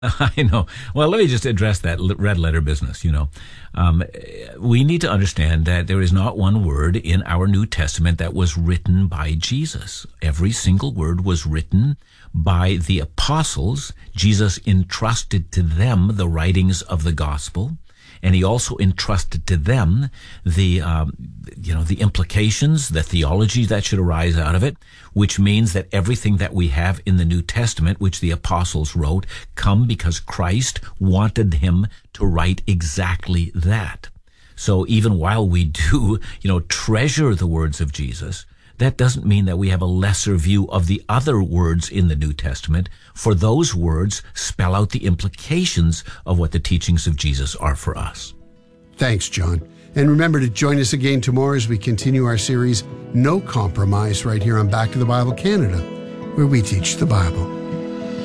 I know. Well, let me just address that red letter business. Um, we need to understand that there is not one word in our New Testament that was written by Jesus. Every single word was written by the apostles. Jesus entrusted to them the writings of the gospel, and he also entrusted to them the implications, the theology that should arise out of it, which means that everything that we have in the New Testament, which the apostles wrote, come because Christ wanted him to write exactly that. So even while we do, treasure the words of Jesus, that doesn't mean that we have a lesser view of the other words in the New Testament, for those words spell out the implications of what the teachings of Jesus are for us. Thanks, John. And remember to join us again tomorrow as we continue our series, No Compromise, right here on Back to the Bible Canada, where we teach the Bible.